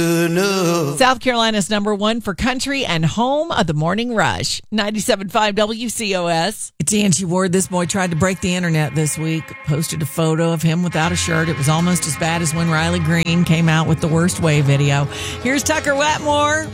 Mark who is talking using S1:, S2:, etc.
S1: South Carolina's number one for country and home of the morning rush. 97.5 WCOS. It's Angie Ward. This boy tried to break the internet this week. Posted a photo of him without a shirt. It was almost as bad as when Riley Green came out with the worst way video. Here's Tucker Wetmore.